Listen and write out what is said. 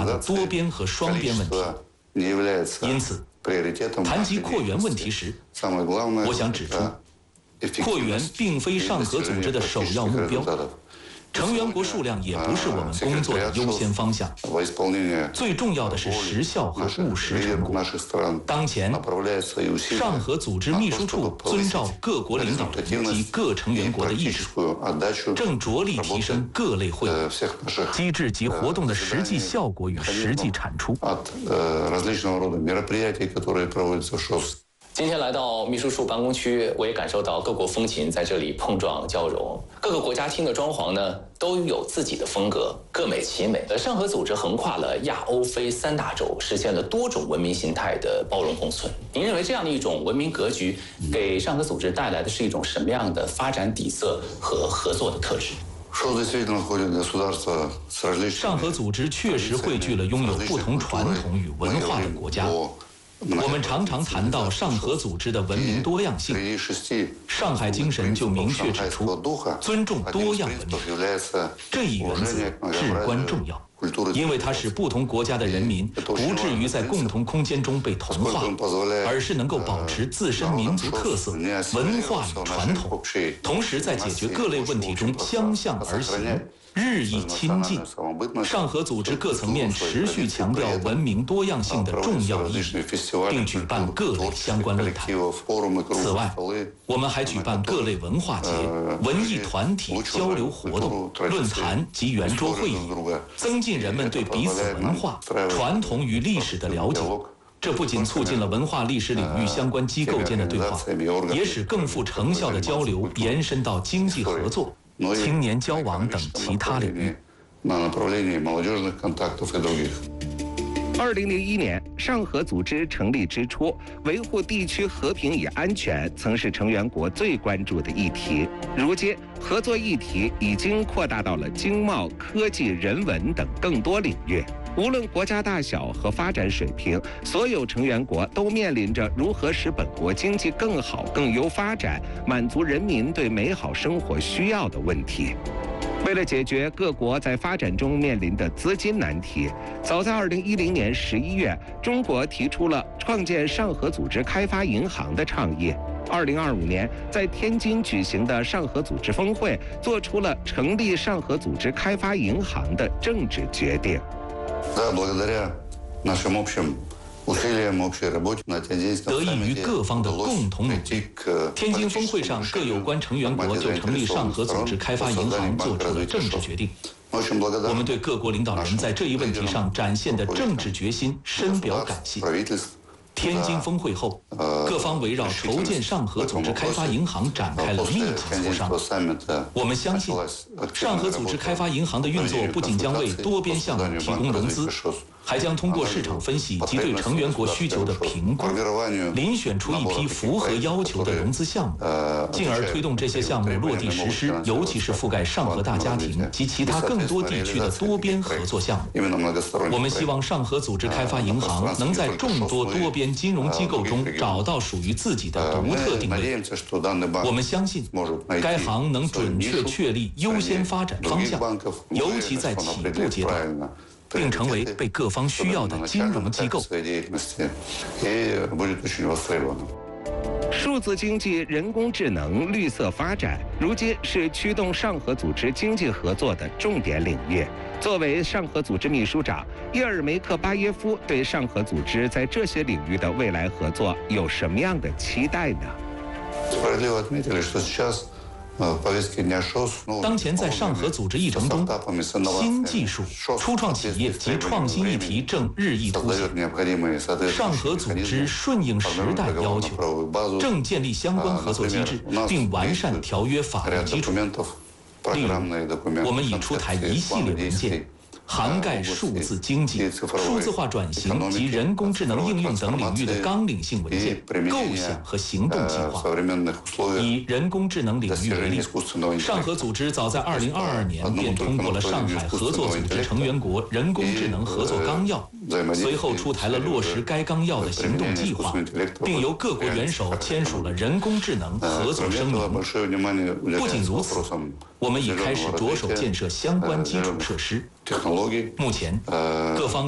的多边和双边问题。因此，谈及扩员问题时，我想指出，扩员并非上合组织的首要目标。成员国数量也不是我们工作的优先方向，最重要的是实效和务实成果。当前，上合组织秘书处遵照各国领导人及各成员国的意志，正着力提升各类会议、机制及活动的实际效果与实际产出。 今天来到秘书处办公区，我也感受到各国风情在这里碰撞交融。各个国家厅的装潢呢，都有自己的风格，各美其美。上合组织横跨了亚欧非三大洲，实现了多种文明形态的包容共存。您认为这样的一种文明格局，给上合组织带来的是一种什么样的发展底色和合作的特质？ 上合组织确实汇聚了拥有不同传统与文化的国家。我们常常谈到上合组织的文明多样性，上海精神就明确指出，尊重多样文明这一原则至关重要，因为它使不同国家的人民不至于在共同空间中被同化，而是能够保持自身民族特色、文化与传统，同时在解决各类问题中相向而行，日益亲近。上合组织各层面持续强调文明多样性的重要意义，并举办各类相关论坛。此外，我们还举办各类文化节、文艺团体交流活动、论坛及圆桌会议，增进人们对彼此文化、传统与历史的了解。这不仅促进了文化历史领域相关机构间的对话，也使更富成效的交流延伸到经济合作、青年交往等其他领域。 2001年，上合组织成立之初，维护地区和平与安全曾是成员国最关注的议题。如今，合作议题已经扩大到了经贸、科技、人文等更多领域。无论国家大小和发展水平，所有成员国都面临着如何使本国经济更好、更优发展，满足人民对美好生活需要的问题。为了解决各国在发展中面临的资金难题，早在2010年11月，中国提出了创建上合组织开发银行的倡议。2025年，在天津举行的上合组织峰会，做出了成立上合组织开发银行的政治决定。 得益于各方的共同努力，天津峰会上各有关成员国就成立上合组织开发银行做出了政治决定。我们对各国领导人在这一问题上展现的政治决心深表感谢。天津峰会后，各方围绕筹建上合组织开发银行展开了密集磋商。我们相信，上合组织开发银行的运作不仅将为多边项目提供融资，还将通过市场分析及对成员国需求的评估，遴选出一批符合要求的融资项目，进而推动这些项目落地实施，尤其是覆盖上合大家庭及其他更多地区的多边合作项目。我们希望上合组织开发银行能在众多多边金融机构中找到属于自己的独特定位。我们相信，该行能准确确立优先发展方向，尤其在起步阶段，并成为被各方需要的金融机构。 数字经济、人工智能、绿色发展，如今是驱动上合组织经济合作的重点领域。作为上合组织秘书长，叶尔梅克巴耶夫对上合组织在这些领域的未来合作有什么样的期待呢？ 当前在上合组织议程中，新技术、初创企业及创新议题正日益凸显。上合组织顺应时代要求，正建立相关合作机制，并完善条约法律基础。例如，我们已出台一系列文件，涵盖数字经济、数字化转型及人工智能应用等领域的纲领性文件、构想和行动计划。以人工智能领域为例，上合组织早在2022年便通过了上海合作组织成员国人工智能合作纲要，随后出台了落实该纲要的行动计划，并由各国元首签署了人工智能合作声明。不仅如此，我们已开始着手建设相关基础设施。目前，各方